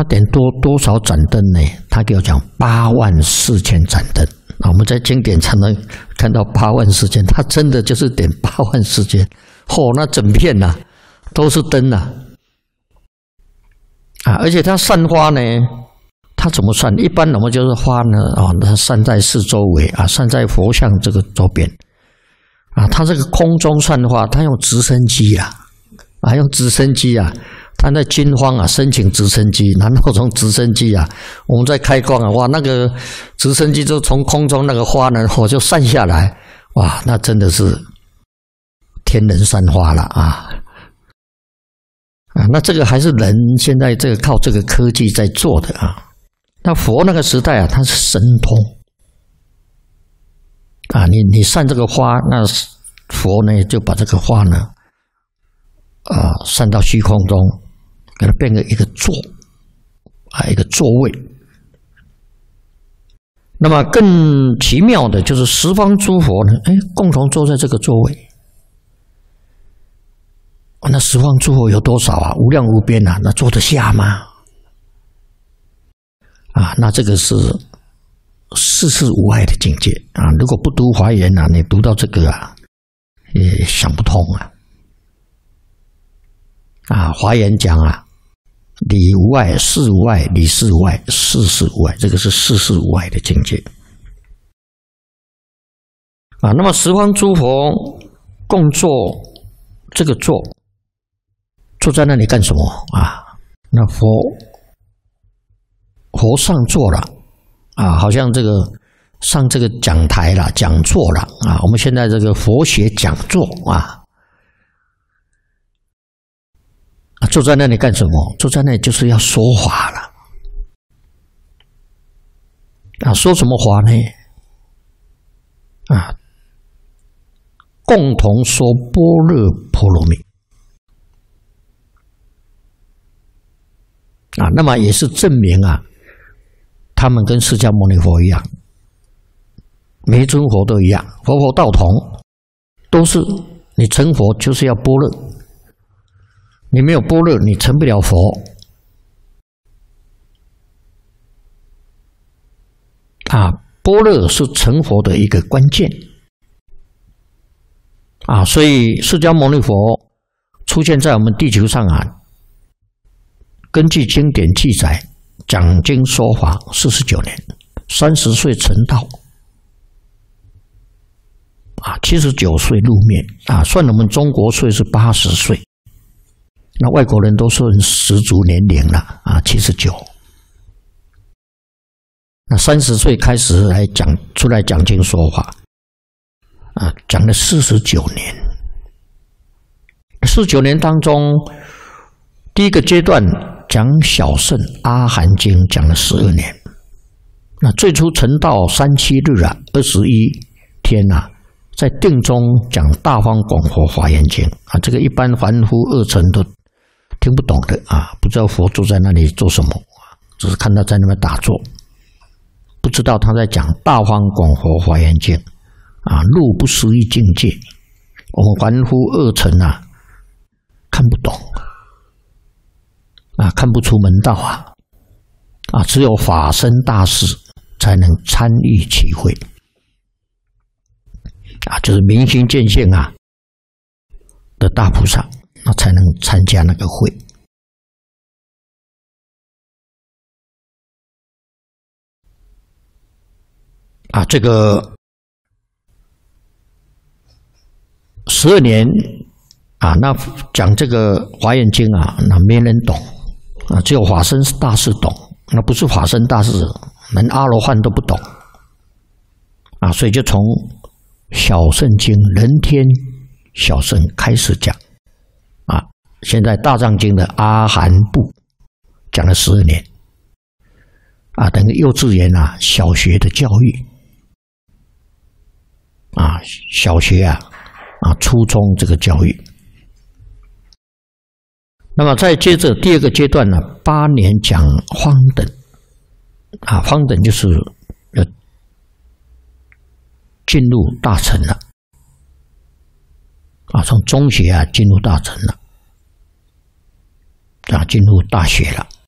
他点多少盏灯呢？他给我讲84000盏灯啊！我们在经典常能看到84000，他真的就是点84000，那整片呐都是灯呐啊！而且他散花呢，他怎么散？一般我们就是花呢它散在四周围啊，散在佛像这个周边啊。他这个空中散花，他用直升机用直升机他在惊慌申请直升机，然后从直升机我们在开光哇，那个直升机就从空中那个花呢就散下来，哇，那真的是天人散花了那这个还是人现在这个靠这个科技在做的那佛那个时代他是神通你散这个花，那佛呢就把这个花呢散到虚空中，给它变成一个座一个座位。那么更奇妙的就是十方诸佛呢，共同坐在这个座位。那十方诸佛有多少无量无边那坐得下吗？那这个是世事无碍的境界如果不读华严你读到这个也想不通华严讲理无碍，事无碍，理事无碍，事事无碍，这个是世事无碍的境界那么十方诸佛共坐这个坐在那里干什么那佛上座了好像这个上这个讲台了，讲座了我们现在这个佛学讲座坐在那里干什么？坐在那里就是要说法了说什么法呢？共同说般若波罗蜜那么也是证明他们跟释迦牟尼佛一样，每一尊佛都一样，佛佛道同，都是你成佛就是要般若，你没有般若你成不了佛般若是成佛的一个关键所以释迦牟尼佛出现在我们地球上根据经典记载讲经说法49年，30岁成道79岁入灭算我们中国岁是80岁，那外国人都算十足年龄了79。那30岁开始出来讲经说法讲了49年。49年当中，第一个阶段讲小乘阿含经讲了12年，那最初成道37日21天在定中讲大方广佛华严经这个一般凡夫二乘都听不懂的不知道佛坐在那里做什么，只是看他在那边打坐，不知道他在讲大方广佛华严经入不思议境界，我们凡夫二乘看不懂看不出门道只有法身大士才能参与其会就是明心见性的大菩萨才能参加那个会这个12年那讲这个华严经那没人懂只有法身大士懂，那不是法身大士连阿罗汉都不懂所以就从小乘经人天小乘开始讲现在大藏经的阿含部讲了12年等于幼稚园小学的教育小学初中这个教育。那么再接着第二个阶段8年讲方等方等就是进入大乘了从中学进入大乘了进入大学了